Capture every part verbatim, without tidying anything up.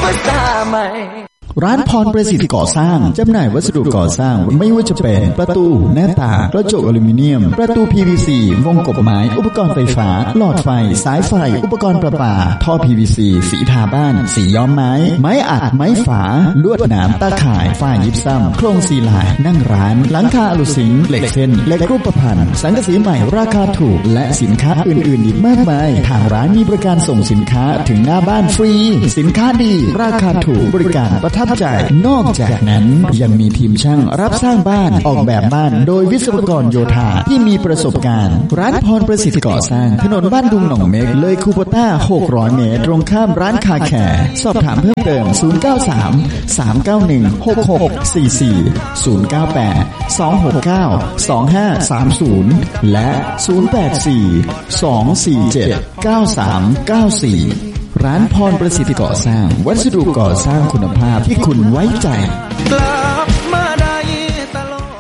ภาษาใหม่ร้านพรประสิทธิ์ก่อสร้างจำหน่ายวัสดุก่อสร้างไม่ว่าจะเป็นประตูหน้าต่างกระจกอลูมิเนียมประตู พี วี ซี วงกบไม้อุปกรณ์ไฟฟ้าหลอดไฟสายไฟอุปกรณ์ประปาท่อ พี วี ซี สีทาบ้านสีย้อมไม้ไม้อัดไม้ฝาลวดหนามตาข่ายฝ้ายิบซ้ำโครงซีลายนั่งร้านหลังคาอลูซิงเหล็กเส้นเหล็กรูปพรรณสังกะสีใหม่ราคาถูกและสินค้าอื่นๆอีกมากมายทางร้านมีบริการส่งสินค้าถึงหน้าบ้านฟรีสินค้าดีราคาถูกบริการประทับใจนอกจากนั้นยังมีทีมช่างรับสร้างบ้านออกแบบบ้านโดยวิศวกรโยธาที่มีประสบการณ์ร้านพรประสิทธิ์ก่อสร้างถนนบ้านดุงหนองเม็กเลยคูโบต้าหกร้อยเมตรตรงข้ามร้านคาแคร์สอบถามเพิ่มเติมศูนย์ เก้า สาม สาม เก้า หนึ่ง หก หก สี่ สี่ ศูนย์ เก้า แปด สอง หก เก้า สอง ห้า สาม ศูนย์และศูนย์ แปด สี่ สอง สี่ เจ็ด เก้า สาม เก้า สี่ร้านพรประสิทธิ์ก่อสร้างวัสดุก่อสร้างคุณภาพที่คุณไว้ใจกลับมาได้ตลอด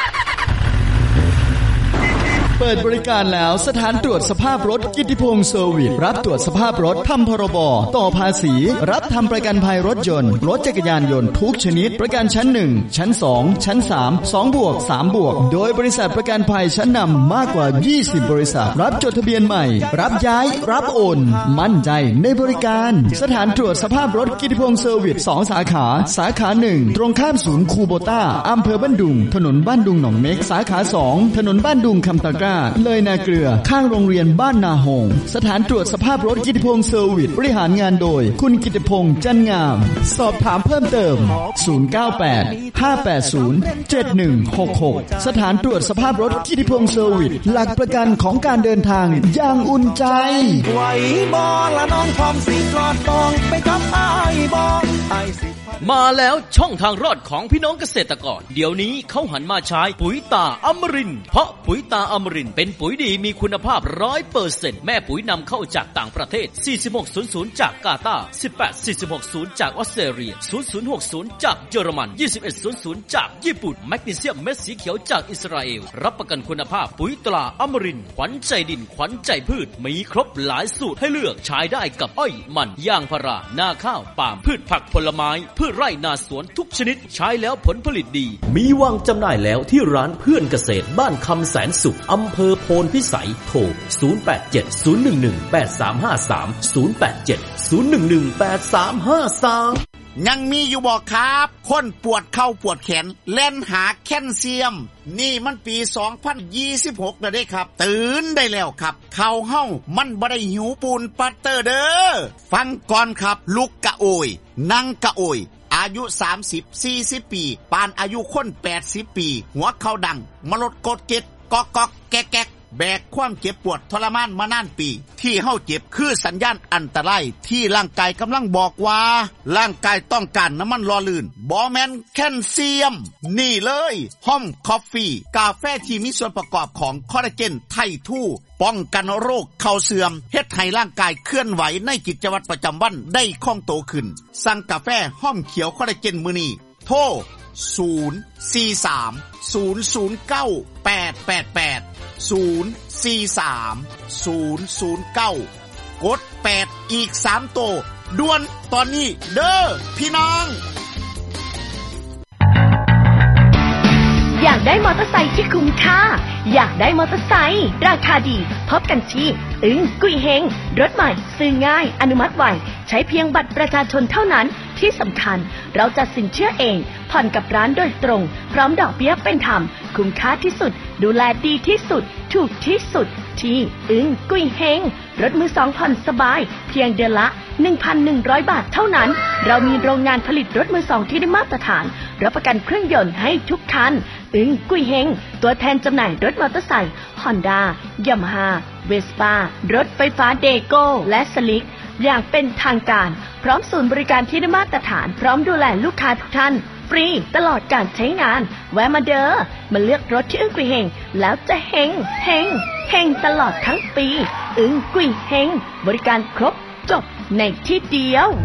เปิดบริการแล้วสถานตรวจสภาพรถกิตติพงษ์เซอร์วิสรับตรวจสภาพรถทำพรบต่อภาษีรับทำประกันภัยรถยนต์รถจักรยานยนต์ทุกชนิดประกันชั้นหนึ่งชั้นสองชั้นสาม สองบวกสามบวกโดยบริษัทประกันภัยชั้นนำมากกว่ายี่สิบบริษัทรับจดทะเบียนใหม่รับย้ายรับโอนมั่นใจในบริการสถานตรวจสภาพรถกิตติพงษ์เซอร์วิสสองสาขาสาขาหนึ่งตรงข้ามศูนย์คูโบต้าอำเภอบ้านดุงถนนบ้านดุงหนองเม็กสาขาสองถนนบ้านดุงคำตะกร้าเลยนาเกลือข้างโรงเรียนบ้านนาหงสถานตรวจสภาพรถกิตติพงษ์เซอร์วิสบริหารงานโดยคุณกิตติพงษ์จันงามสอบถามเพิ่มเติมศูนย์ เก้า แปด ห้า แปด ศูนย์ เจ็ด หนึ่ง หก หกสถานตรวจสภาพรถกิตติพงษ์เซอร์วิสหลักประกันของการเดินทางอย่างอุ่นใจไหวบ่ละน้องพร้อมสิกอดตองไปกับอ้ายบ่อ้ายสิมาแล้วช่องทางรอดของพี่น้องเกษตรกรเดี๋ยวนี้เขาหันมาใช้ปุ๋ยตาอมรินทร์เพราะปุ๋ยตาอมรินทร์เป็นปุ๋ยดีมีคุณภาพ ร้อยเปอร์เซ็นต์ แม่ปุ๋ยนำเข้าจากต่างประเทศสี่สิบหกศูนย์ศูนย์จากกาตาร์สิบแปด สี่สิบหกศูนย์จากออสเตรเลียศูนย์ ศูนย์ หกศูนย์จากเยอรมันยี่สิบเอ็ด ศูนย์ ศูนย์จากญี่ปุ่นแมกนีเซียมเม็ดสีเขียวจากอิสราเอลรับประกันคุณภาพปุ๋ยตราอมรินทร์ขวัญใจดินขวัญใจพืชมีครบหลายสูตรให้เลือกใช้ได้กับอ้อยมันยางพารานาข้าวปาล์มพืชผักผลไม้พืชไร่นาสวนทุกชนิดใช้แล้วผลผลิตดีมีวางจำหน่ายแล้วที่ร้านเพื่อนเกษตรบ้านคำแสนสุขอำเภอโพนพิสัยโทรศูนย์ แปด เจ็ด ศูนย์ หนึ่ง หนึ่ง แปด สาม ห้า สาม ศูนย์ แปด เจ็ด ศูนย์ หนึ่ง หนึ่ง แปด สาม ห้า สามยังมีอยู่บ่ครับคนปวดเข่าปวดแขนเล่นหาแคลเซียมนี่มันปีสองพันยี่สิบหกแล้วเด้ครับตื่นได้แล้วครับเข่าเฮามันบ่ได้หิวปูนปัตเตอร์เด้อฟังก่อนครับลุกกะโอยนั่งกะโอยอายุสามสิบ สี่สิบปีปานอายุคนแปดสิบปีหัวเข่าดังมลดกดเก็ดกอกกอกแก๊กแก๊กแบกความเจ็บปวดทรมานมานานปีที่เฮาเจ็บคือสัญญาณอันตรายที่ร่างกายกำลังบอกว่าร่างกายต้องการน้ำมันหล่อลื่นบ่แม่นแคลเซียมนี่เลยห้อมคอฟฟี่กาแฟที่มีส่วนประกอบของคอลลาเจนไททูป้องกันโรคเข่าเสื่อมเฮ็ดให้ร่างกายเคลื่อนไหวในกิจวัตรประจำวันได้คล่องตัวขึ้นสั่งกาแฟห้อมเขียวคอลลาเจนมื้อนี้โทรศูนย์ สี่ สาม ศูนย์ ศูนย์ เก้า แปด แปด แปด ศูนย์ สี่ สาม ศูนย์ ศูนย์ เก้ากดแปดอีกสามโตด่วนตอนนี้เด้อพี่น้องอยากได้มอเตอร์ไซค์ที่คุ้มค่าอยากได้มอเตอร์ไซค์ราคาดีพบกันที่อึ้งกุยเฮงรถใหม่ซื้อง่ายอนุมัติไวใช้เพียงบัตรประชาชนเท่านั้นที่สำคัญเราจะสินเชื่อเองผ่อนกับร้านโดยตรงพร้อมดอกเบี้ยเป็นธรรมคุ้มค่าที่สุดดูแลดีที่สุดถูกที่สุดที่อึ้งกุยเฮงรถมือสองผ่อนสบายเพียงเดือนละ หนึ่งพันหนึ่งร้อย บาทเท่านั้นเรามีโรงงานผลิตรถมือสองที่ได้มาตรฐานรับประกันเครื่องยนต์ให้ทุกคันอึ้งกุยเฮงตัวแทนจำหน่ายรถมอเตอร์ไซค์ Honda Yamaha Vespa รถไฟฟ้าเดโก้และสลิกอย่างเป็นทางการพร้อมศูนย์บริการที่ได้มาตรฐานพร้อมดูแลลูกค้าทุกท่านฟรีตลอดการใช้งานแวะมาเด้อมาเลือกรถที่อึ้งกุยเฮงแล้วจะเฮงเฮงเฮงตลอดทั้งปีอึ้งกุยเฮงบริการครบจบในที่เดียว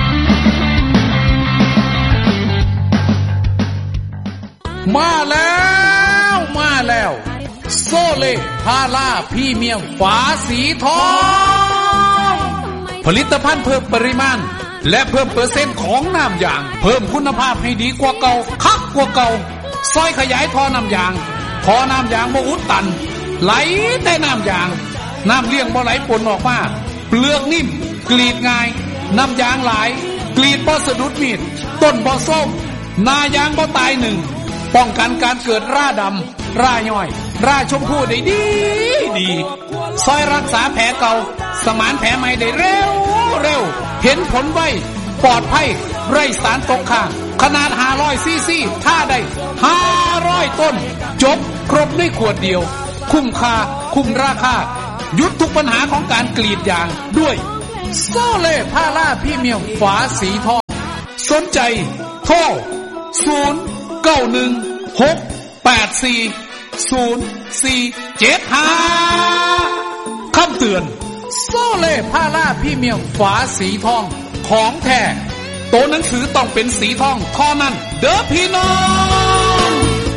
มาแล้วมาแล้วโซเล่พาราพรีเมียมฝาสีทองผลิตภัณฑ์เพิ่มปริมาณและเพิ่มเปอร์เซ็นต์ของน้ำยางเพิ่มคุณภาพให้ดีกว่าเก่าคักกว่าเก่าซอยขยายท่อน้ำยางท่อน้ำยางบ่อุดตันไหลแต่น้ำยางน้ำเลี้ยงบ่ไหลปนออกมาเปลือกนิ่มกรีดง่ายน้ำยางหลายกรีดบ่สะดุดมีดต้นบ่ส้มนายางบ่ตายหนึ่งป้องกันการเกิดราดำราย่อยราชมพู่ได้ดีดีซอยรักษาแผลเก่าสมานแผลใหม่ได้เร็วเร็วเห็นผลไวปลอดภัยไร้สารตกค้างขนาดห้าร้อยซีซีถ้าได้ห้าร้อยต้นจบครบในขวดเดียวคุ้มค่าคุ้มราคาหยุดทุกปัญหาของการกรีดยางด้วยโซเล่พาราพรีเมียมฝาสีทองสนใจโทรศูนย์ เก้า หนึ่ง หก แปด สี่ ศูนย์ สี่ เจ็ด ห้าคำเตือนโซเล่พาราพรีเมียมฝาสีทองของแท้ตัวหนังสือต้องเป็นสีทองข้อนั้นเด้อพี่น้อง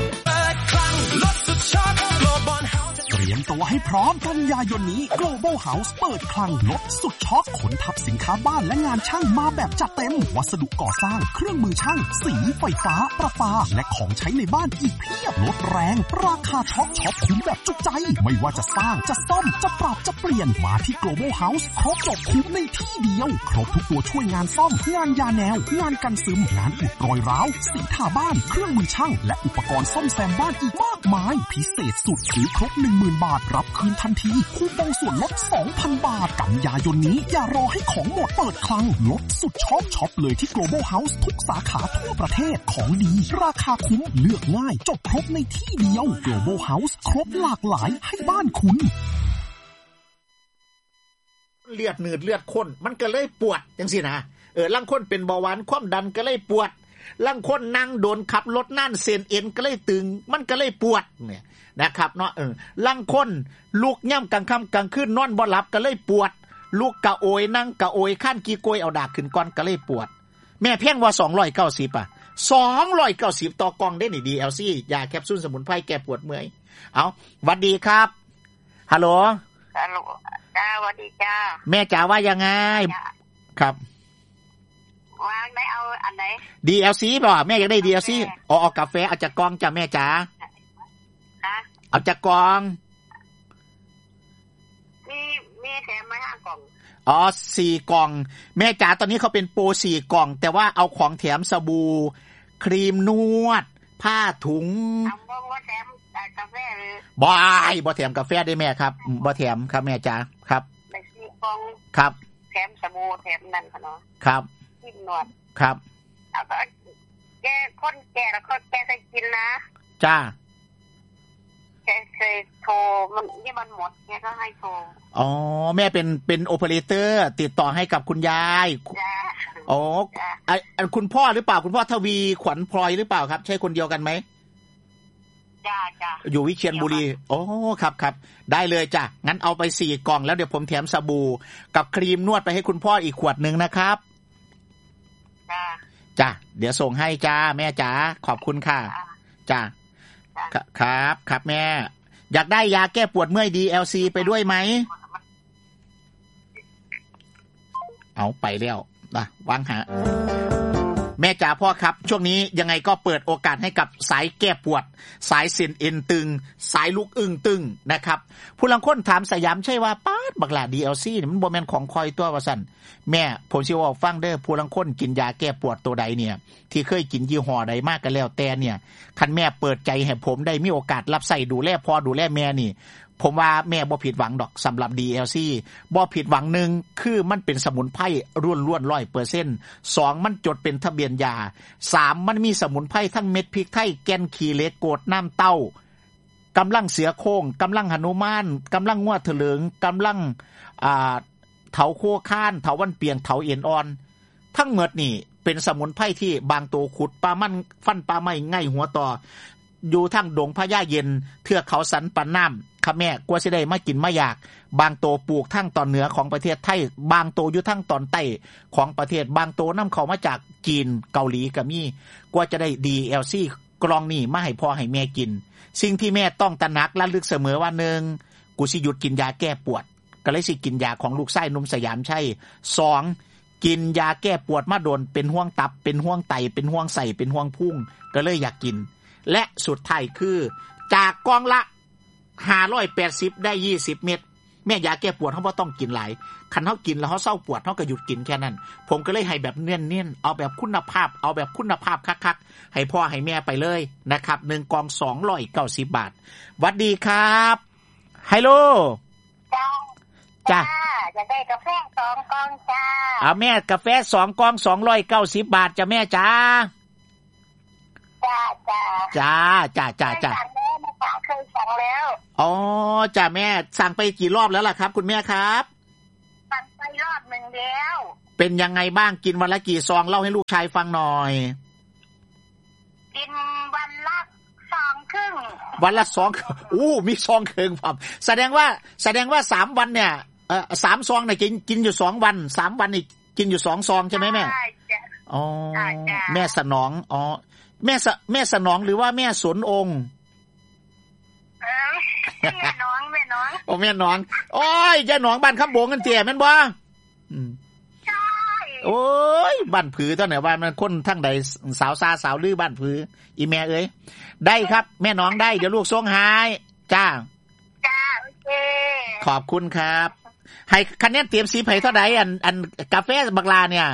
เตรียมตัวให้พร้อมกันยายนนี้ Global House เปิดคลังลดสุดช็อคขนทับสินค้าบ้านและงานช่างมาแบบจัดเต็มวัสดุก่อสร้างเครื่องมือช่างสีไฟฟ้าประปาและของใช้ในบ้านอีกเพียบลดแรงราคาช็อคช็อปคุ้มแบบจุใจไม่ว่าจะสร้างจะซ่อมจะปรับจะเปลี่ยนมาที่ Global House ครบจบคุ้มในที่เดียวครบทุกตัวช่วยงานซ่อมงานยาแนวงานกันซึมงานอุดรอยร้าวสีทาบ้านเครื่องมือช่างและอุปกรณ์ซ่อมแซมบ้านอีกมากมายพิเศษสุดซื้อครบ หนึ่งหมื่น บาทรับคืนทันทีคูปองส่วนลด สองพัน บาทกันยายนนี้อย่ารอให้ของหมดเปิดคลังลดสุดช็อปช็อปเลยที่ Global House ทุกสาขาทั่วประเทศของดีราคาคุ้มเลือกง่ายจบครบในที่เดียว Global House ครบหลากหลายให้บ้านคุณเลือดหนืดเลือดข้นมันก็เลยปวดจังซี่นะเออลางคนเป็นเบาหวานความดันก็เลยปวดลางคนนั่งโดนขับรถนั่นเส้นเอ็นก็เลยตึงมันก็เลยปวดเนี่ยนะครับเนาะเออลางคนลุกย่ำกลางค่ำกลางคืนนอนบ่หลับก็เลยปวดลุกกะโอยนั่งกะโอยข้านกี่โกยเอาดากขึ้นก่อนก็เลยปวดแม่เพียงว่าสองร้อยเก้าสิบอ่ะสองร้อยเก้าสิบต่อกล่องได้นี่ ดี แอล ซี ยาแคปซูลสมุนไพรแก้ปวดเมื่อยเอาหวัดดีครับฮัลโหลฮัลโหลจ้าสวัสดีจ้าแม่จ๋าว่ายังไงครับวางได้เอาอันไหนดี แอล ซี บ่แม่อยากได้ ดี แอล ซี อ๋อเอากาแฟเอาจากกล่องจ้ะแม่จ๋าฮะเอาจากกล่องมีมีแถมมาห้ากล่องอ๋อสี่กล่องแม่จ๋าตอนนี้เขาเป็นโปรสี่กล่องแต่ว่าเอาของแถมสบู่ครีมนวดผ้าถุงเอาบ่บ่แถมกาแฟหรือบ่ายบ่แถมกาแฟได้แม่ครับบ่แถมครับแม่จ๋าครับได้สี่กล่องครับแถมสบู่แถมนั่นค่ะเนาะครับครีมนวดครับเอาก็แก้คนแก่แล้วก็แก้ใส่กินนะจ้าแกเคยโทรมันนี่มันหมดแกก็ให้โทรอ๋อแม่เป็นเป็นโอเปอเรเตอร์ติดต่อให้กับคุณยายอ๋อไอ้คุณพ่อหรือเปล่าคุณพ่อทวีขวัญพลอยหรือเปล่าครับใช่คนเดียวกันไหมจ้าจ้าอยู่วิเชียรบุรีโอ้ครับครับได้เลยจ้ะงั้นเอาไปสี่กล่องแล้วเดี๋ยวผมแถมสบู่กับครีมนวดไปให้คุณพ่ออีกขวดนึงนะครับจ้าจ้ะเดี๋ยวส่งให้จ้าแม่จ๋าขอบคุณค่ะจ้าครับครับแม่อยากได้ยาแก้ปวดเมื่อย ดี แอล ซี ไปด้วยไหมเอาไปแล้วนะวางหาแม่จ๋าพ่อครับช่วงนี้ยังไงก็เปิดโอกาสให้กับสายแก้ปวดสายเส้นเอ็นตึงสายลุกอึ้งตึงนะครับผู้ลังคนถามสยามใช่ว่าป๊าดบักหลา ดี แอล ซี นี่มันบ่แม่นของคอยตัวว่าซั่นแม่ผมสิเว้าฟังเด้อผู้ลังคนกินยาแก้ปวดตัวใดเนี่ยที่เคยกินยี่ห้อใดมากก็แล้วแต่เนี่ยคันแม่เปิดใจให้ผมได้มีโอกาสรับใช้ดูแลพ่อดูแลแม่นี่ผมว่าแม่บ่ผิดหวังดอกสำหรับ ดี แอล ซี บ่ผิดหวังหนึ่งคือมันเป็นสมุนไพรล้วนๆ ร้อยเปอร์เซ็นต์ สองมันจดเป็นทะเบียนยาสามมันมีสมุนไพรทั้งเม็ดพริกไทยแก่นขี้เหล็กโกดน้ำเต้ากำลังเสือโคร่งกำลังหนุมานกำลังงัวเถลิงกำลังอ่าเถาโคข้านเถาวันเปียงเถาเอ็นอ่อนทั้งหมดนี่เป็นสมุนไพรที่บางตัวขุดปลามันฟันปลาไม้ง่ายหัวต่ออยู่ทั้งดงพญาเย็นเทือกเขาสันปันน้ำข้าแม่กลัวสิได้มากินมาอยากบางโตปลูกทั้งตอนเหนือของประเทศไทยบางโตอยู่ทั้งตอนใต้ของประเทศบางโตนำเข้ามาจากจีนเกาหลีก็มีกว่าจะได้ ดี แอล ซี กล่องนี้มาให้พ่อให้แม่กินสิ่งที่แม่ต้องตระหนักและลึกเสมอว่าหนึ่งกูสิหยุดกินยาแก้ปวดก็เลยสิกินยาของลูกไส้นุ่มสยามชัยสองกินยาแก้ปวดมาโดนเป็นห่วงตับเป็นห่วงไตเป็นห่วงไส้เป็นห่วงพุงก็เลยอยากกินและสุดท้ายคือจากกล่องละห้าร้อยแปดสิบได้ยี่สิบเม็ดแม่ยาแก้ปวดเฮาบ่ต้องกินหลายคันเฮากินแล้วเฮาเศร้าปวดเฮาก็หยุดกินแค่นั้นผมก็เลยให้แบบเนียนๆเอาแบบคุณภาพเอาแบบคุณภาพคักๆให้พ่อให้แม่ไปเลยนะครับหนึ่งกล่องสองร้อยเก้าสิบบาทหวัดดีครับฮัลโหลจ้าอยากได้กาแฟสองกล่องจ้าเอาแม่กาแฟสองกล่องสองร้อยเก้าสิบบาทจ้ะแม่จ้าจ้าจ้าจ้าจ้าจ้าจ้าสั่งแล้วนะจ๊ะเคยสั่งแล้วอ๋อจ้าแม่สั่งไปกี่รอบแล้วล่ะครับคุณแม่ครับสั่งไปรอบนึงแล้วเป็นยังไงบ้างกินวันละกี่ซองเล่าให้ลูกชายฟังหน่อยกินวันละซองครึ่งวันละสองอู้มีซองครึ่งครับแสดงว่าแสดงว่าสามวันเนี่ยเอ่อสามซองเนี่ยกินกินอยู่สองวันสามวันนี่กินอยู่สองซองใช่ไหมแม่อ๋อแม่สนองอ๋อแม่สแม่สนองหรือว่าแม่สนองค์เออแม่น้องแม่น้องโอ้แม่น้องโอ้ยย่าน้องบ้านคำโบงกันเตี่ยแม่นบ่อืมใช่โอ้ยบ้านผือตอนไหนว่ามันคนทั้งใดสาวซาสาวลือบ้านผืออีแม่เอ้ยได้ครับแม่น้องได้เดี๋ยวลูกส่งให้จ้าจ้าโอเคขอบคุณครับให้คะแนนเตรียมสีไผเท่าใดอันอันกาแฟบักลาเนี่ย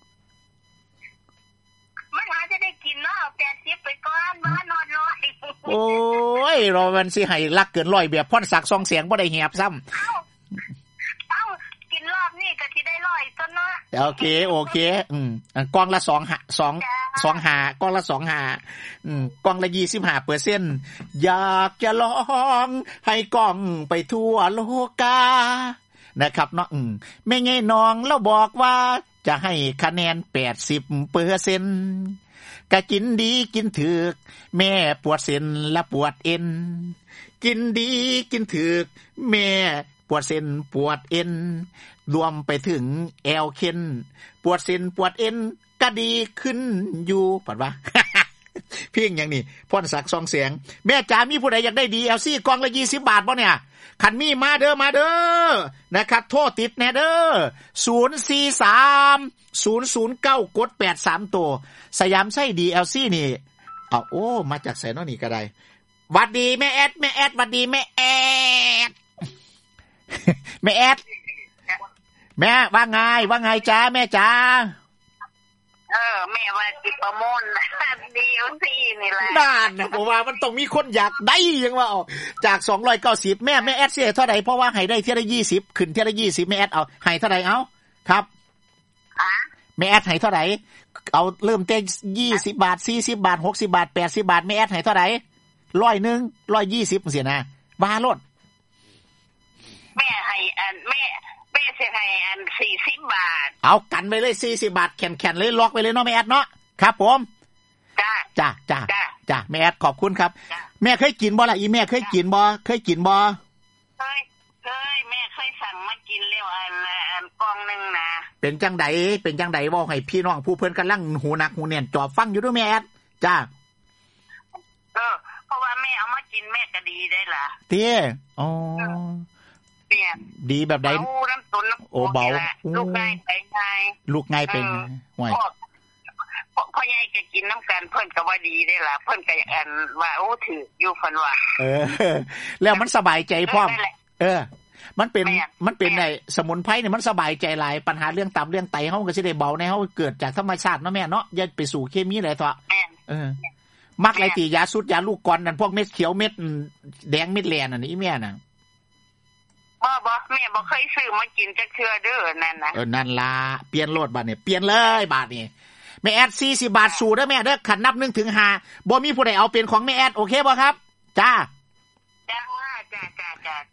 มันหาจะได้กินเนาะแปดสิบไปก่อนบ่นอนร้อยโอ้ยรอมันสิให้รักเกินร้อยแบบพ่นสักซองเสียงบ่ได้แหบซ้ำเอ้าเอ้ากินรอบนี้ก็สิได้ร้อยต้นเนาะโอเคโอเคอืมกล่องละสองหาสอง สองหากล่องละสองหาอืมกล่องละ ยี่สิบห้าเปอร์เซ็นต์ อยากจะลองให้กล่องไปทั่วโลกานะครับเนาะอืมแม่ใหญ่น้องเราบอกว่าจะให้คะแนน แปดสิบเปอร์เซ็นต์ ก็กินดีกินถึกแม่ปวดเส้นและปวดเอ็นกินดีกินถึกแม่ปวดเส้นปวดเอ็นรวมไปถึงแอวเข็นปวดเส้นปวดเอ็นก็ดีขึ้นอยู่ปัดว่า เพียงอย่างนี้พ่นสักซองเสียงแม่จ๋ามีผู้ใดอยากได้ ดี แอล ซี กล่องละยี่สิบบาทบ่เนี่ยคันมีมาเด้อมาเด้อนะครับโทรติดแน่เด้อศูนย์ สี่ สาม ศูนย์ ศูนย์ เก้ากดแปดสามตัวสยามไส้ ดี แอล ซี นี่เอาโอ้มาจากไสเนาะนี่ก็ได้หวัดดีแม่แอดแม่แอดหวัดดีแม่แอดแม่แอดแม่ว่าไงว่าไงจ้าแม่จ้าเออแม่ว่าสิประมูล ดี แอล ซี นี่แหละนั่นนะผมว่ามันต้องมีคนอยากได้ยังว่าเอาจากสองร้อยเก้าสิบแม่แม่แอดสิให้เท่าใดเพราะว่าให้ได้เที่ยละยี่สิบขึ้นเที่ยละยี่สิบแม่แอดเอาให้เท่าใดเอาครับอ่ะแม่แอดให้เท่าใดเอาเริ่มแต่ยี่สิบบาทสี่สิบบาทหกสิบบาทแปดสิบบาทแม่แอดให้เท่าใดร้อยนึงหนึ่งร้อยยี่สิบจังซี่นะว่าโลดแม่ให้อันแม่แม่สิให้อันสี่สิบบาทเอากันไปเลยสี่สิบบาทแข็งๆเลยล็อกไปเลยเนาะแม่แอดเนาะครับผมจ้าจ้าจ้าจ้าแม่แอดขอบคุณครับแม่เคยกินบ่ล่ะอีแม่เคยกินบ่เคยกินบ่เคยเคยแม่เคยสั่งมากินแล้วอันอันกล่องนึงนะเป็นจังไดเป็นจังไดเว้าให้พี่น้องผู้เพิ่นกำลังหูหนักหูแน่นจอฟังอยู่ด้วยแม่แอดจ้าเออเพราะว่าแม่เอามากินแม่ก็ดีได้ล่ะเต้อ๋อเนี่ยดีแบบใดน้ำตุนน้ำโอ้เบาลูกง่ายไปง่ายลูกง่ายเป็นห่วยพ่อใหญ่ก็กินน้ำกันเพิ่นก็ว่าดีได้ล่ะเพิ่นก็อันว่าโอ้ถืออยู่เพิ่นว่าเออแล้วมันสบายใจพร้อมเออมันเป็นมันเป็นไอ้สมุนไพรเนี่ยมันสบายใจหลายปัญหาเรื่องตับเรื่องไตเฮาก็สิได้เบาในเฮาเกิดจากธรรมชาติเนาะแม่เนาะอย่าไปสู่เคมีอะไรเถอะเออมักไรตียาสุดยาลูกกอนนั่นพวกเม็ดเขียวเม็ดแดงเม็ดแลนอันนี้แม่น่ะบ่บ่แม่บ่เคยซื้อมากินจักเทื่อเด้อนั่นน่ะเออนั่นล่ะเปลี่ยนโลดบาดนี่เปลี่ยนเลยบาดนี่แม่แอดสี่สิบบาทสู่เด้อแม่เด้อขันนับหนึ่งถึงห้าบ่มีผู้ใดเอาเป็นของแม่แอดโอเคบ่ครับจ้าจ้าจ้าจ้าจ้า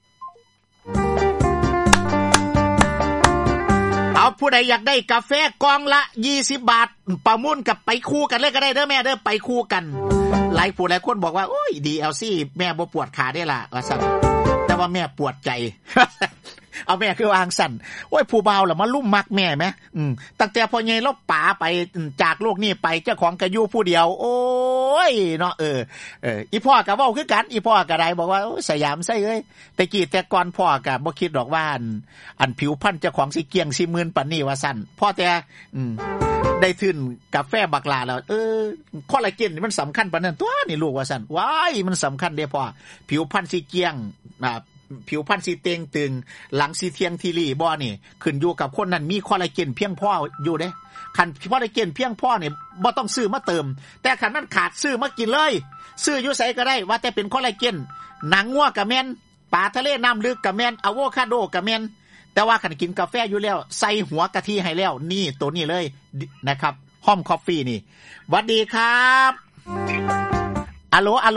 เอาผู้ใดอยากได้กาแฟกล่องละยี่สิบบาทประมูลกับไปคู่กันเลยก็ได้เด้อแม่เด้อไปคู่กันหลายผู้หลายคนบอกว่าโอ้ย ดี แอล ซี แม่บ่ปวดขาได้ล่ะว่าซั่นแต่ว่าแม่ปวดใจ เอาแม่คือวางสั่นโอ้ยผู้บ่าวล่ะมาลุ่มมักแม่แหมอืมตั้งแต่พ่อใหญ่เราป๋าไปจากโลกนี้ไปเจ้าของก็อยู่ผู้เดียวโอ้ยยเนาะเออเอออีพ่อก็เว้าคือกันอีพ่อก็ได้บอกว่าสยามไส้เอ้ยแต่กี้แต่ก่อนพ่อก็บ่คิดดอกว่าอันอันผิวพรรณเจ้าของสิเกียงสิหมื่นปานนี้ว่าซั่นพ่อแต่อืมได้ทื่นกาแฟบักลาแล้วเออคอลลาเจนนี่มันสำคัญปานนั้นตัวนี่ลูกว่าซั่นว้ายมันสำคัญเด้พ่อผิวพรรณสิเกียงอ่าผิวพรรณสิเต็งตึงหลังสิเทียงทีรีบ่นี่ขึ้นอยู่กับคนนั้นมีคอลลาเจนเพียงพออยู่เด้คันคอลลาเจนเพียงพอนี่บ่ต้องซื้อมาเติมแต่คันมันขาดซื้อมากินเลยซื้ออยู่ไสก็ได้ว่าแต่เป็นคอลลาเจนหนังงัวก็แม่นปลาทะเลน้ำลึกก็แม่นอะโวคาโดก็แม่นแต่ว่าคันกินกาแฟอยู่แล้วใส่หัวกะทิให้แล้วนี่ตัวนี้เลยนะครับห้อมคอฟฟี่นี่หวัดดีครับอะโหลอะโหล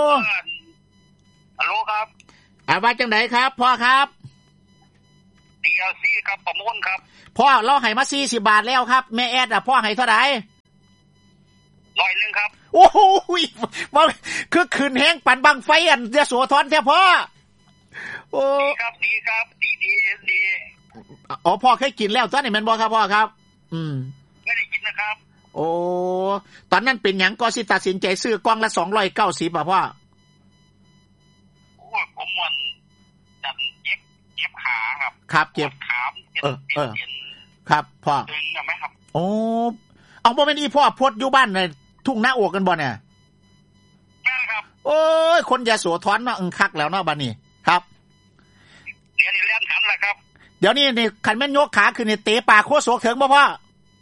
อะโหลครับอ่าว่าจังไดครับพ่อครับดี แอล ซี ครับประมูลครับพ่อเราให้มาสี่สิบบาทแล้วครับแม่แอดอ่ะพ่อให้เท่าไหร่ร้อยนึงครับโอ้โหว่าคือคืนแห้งปั่นบังไฟอันยโสธรแท้พ่อโอ้ดีครับดีครับดีดีดีอ๋อพ่อเคยกินแล้วตอนนี้แม่นบ่ครับพ่อครับอืมไม่ได้กินนะครับโอ้ตอนนั้นเป็นหยังก็สิตัดสินใจซื้อกล่องละสองร้อยเก้าสิบอ่ะพ่อโอ้ยผมมันจับเจ็บเจ็บขาครับครับเจ็บขาเออเออครับพ่อตึงมั้ยครับโอ้เอาบ่แม่นอีพ่อพดอยู่บ้านน่ะทุ่งนาโอกกันบ่เนี่ยแม่นครับโอ้ยคนยโสธรเนาะอึ้งคักแล้วเนาะบัดนี้ครับเดี๋ยวนี้เล่นขันล่ะครับเดี๋ยวนี้นี่คันแม่นยกขาขึ้นนี่เตะปากโคโศกถึงบ่พ่อ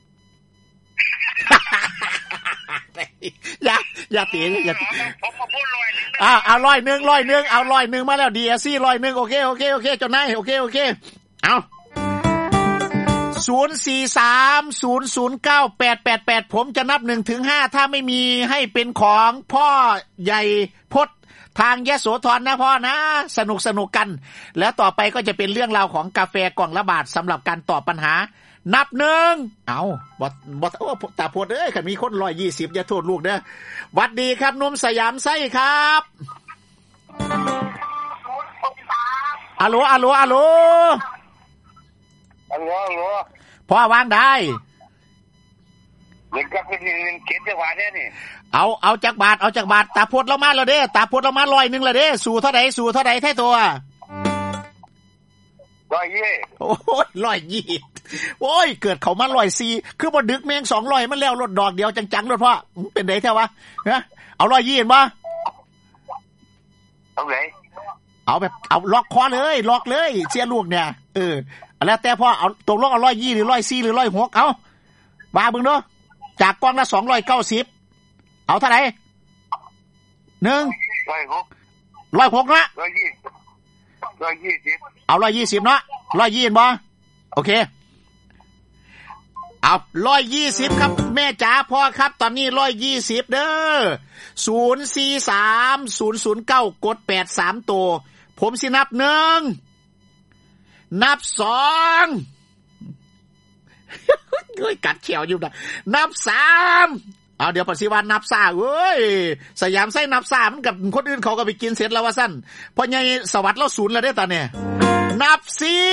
อย่าอย่าเตะอย่าผมมาพูดร้อยนึงอ่าเอาร้อยนึงร้อยนึงเอาร้อยนึงมาแล้ว ดี เอ ซี ร้อยนึงโอเคโอเคโอเคเจ้านายโอเคโอเคเอาศูนย์ สี่ สาม ศูนย์ ศูนย์ เก้า แปด แปด แปดผมจะนับ หนึ่งถึงห้า ถ้าไม่มีให้เป็นของพ่อใหญ่พดทางยโสธรนะพ่อนะสนุกสนุกกันแล้วต่อไปก็จะเป็นเรื่องราวของกาแฟกล่องละบาทสำหรับการตอบปัญหานับหนึ่งเอาบ่บ่โอ้ตาโพดเอ้ยคันมีคนหนึ่งร้อยยี่สิบอย่าโทษลูกเด้อหวัดดีครับหนุ่มสยามไส้ครับอะโหลอะโหลอะโหลอะโหลอะโหลพ่อวางได้เงินกับเงินเงินเก็บจังหวะเนี่ยนี่เอาเอาจักบาทเอาจักบาทตาโพดเรามาแล้วเด้ตาโพดเรามาร้อยนึงแล้วเด้สู่เท่าใดสู่เท่าใดแท้ตัวร้อยยี่โอ้ยร้อยยี่โอ้ยเกิดเขามาร้อยสี่คือบ่ดึกแม่งสองร้อยมันแล้วรถดอกเดียวจังๆรถพ่อเป็นไดแท้วะฮะเอาร้อยยี่เห็นบ่เอาไงเอาแบบเอาล็อกคอเลยล็อกเลยเสียลูกเนี่ยเออแล้วแต่พ่อเอาตกลงเอาร้อยยี่หรือร้อยสี่หรือร้อยหกเอาว่าเบิ่งเด้อจากกล่องละสองร้อยเก้าสิบเอาเท่าไหร่หนึ่งร้อยหกร้อยหกนะร้อยยี่ร้อยยี่สิบเอาร้อยยี่สิบเนาะร้อยยี่เห็นบ่โอเคเอาร้อยยี่สิบครับแม่จ๋าพ่อครับตอนนี้ร้อยยี่สิบเด้อศูนย์ สี่ สาม ศูนย์ ศูนย์ เก้ากดแปดสามตัวผมสินับหนึ่งนับสองเฮ้ยกัดเขียวอยู่นะนับสามเอาเดี๋ยวปฏิวัตินับซ่าเว้ยสยามไส้นับซ่ามันกับคนอื่นเขาก็ไปกินเสร็จแล้วว่าสั้นเพราะไงสวัสดิ์เราศูนย์แล้วได้ตอนเนี่ยนับสี่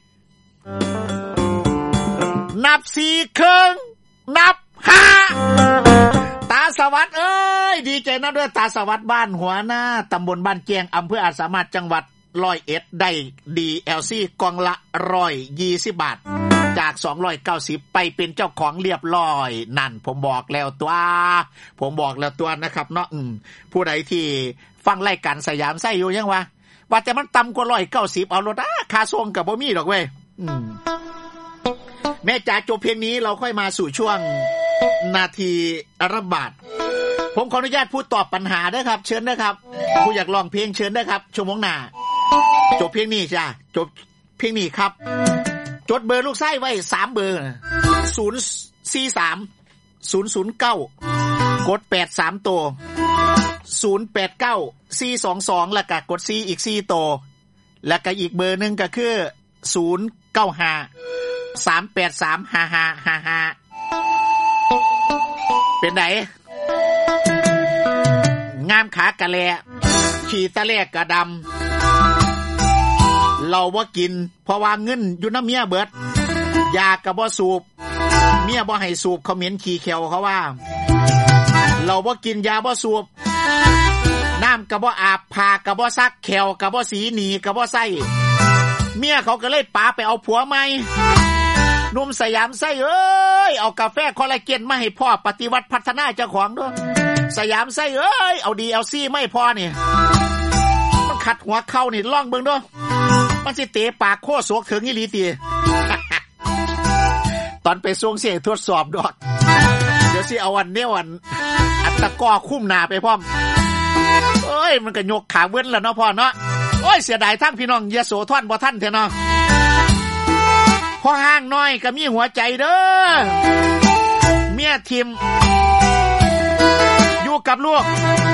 นับสี่ครึ่งนับห้าตาสวัสดิ์เอ้ยดีใจนะด้วยตาสวัสดิ์บ้านหัวหน้าตำบลบ้านแจงอำเภออาจสามารถจังหวัดร้อยเอ็ดได้ ดี แอล ซี กล่องละหนึ่งร้อยยี่สิบบาทจากสองร้อยเก้าสิบไปเป็นเจ้าของเรียบร้อยนั่นผมบอกแล้วตัวผมบอกแล้วตัวนะครับเนาะอืมผู้ใดที่ฟังรายการสยามไส้อยู่ยังวะว่าแต่มันต่ำกว่าหนึ่งร้อยเก้าสิบเอาโลดอ่ะค่าส่งก็บ่มีดอกเว้ยอืมแม่จ๋าจบเพลงนี้เราค่อยมาสู่ช่วงนาทีระบาดผมขออนุญาตพูดตอบปัญหาด้วยครับเชิญด้วยครับผู้อยากลองเพลงเชิญด้วยครับชั่วโมงหน้าจบเพลงนี้จ้ะจบเพลงนี้ครับจดเบอร์ลูกไส้ไว้สามเบอร์ศูนย์ สี่ สาม ศูนย์ ศูนย์ เก้ากดแปดสามตัวศูนย์ แปด เก้า สี่ สอง สองแล้วก็กดสี่อีกสี่ตัวแล้วก็อีกเบอร์นึงก็คือศูนย์ เก้า ห้า สาม แปด สาม ห้า ห้า ห้า ห้าเป็นไหนงามขากะแลขี่ตะแลกกะดำเราบ่กินเพราะว่าเงินอยู่น้ำเมียเบิดยากะบ่สูบเมียบ่ให้สูบเขาเหม็นขี้เขียวเขาว่าเราบ่กินยาบ่สูบน้ำก็บ่อาบผ้าก็บ่ซักแขวก็บ่สีหนีก็บ่ใส่เมียเขาก็เลยปาไปเอาผัวใหม่หนุ่มสยามไส้เอ้ยเอากาแฟคอลลาเจนมาให้พ่อปฏิวัติพัฒนาเจ้าของด้วยสยามไส้เอ้ยเอาดีเอาซี่ไม่พอนี่มันขัดหัวเข้านี่ล่องเบิ่งด้วยมันสิเตะปากโคโสกถึงอีหลีติ ตอนไปส่งเสียทดสอบดอกเดี๋ยวสิเอาอันเนี้ยวันอัตตะกอคุ้มหน้าไปพร้อมเอ้ยมันก็ยกขาเว้นแล้วเนาะพ่อเนาะโอ้ยเสียดายทั้งพี่น้องยโสธรบ่ทันแท้เนาะพอห่างน้อยก็มีหัวใจเด้อเมียทิมอยู่กับลูก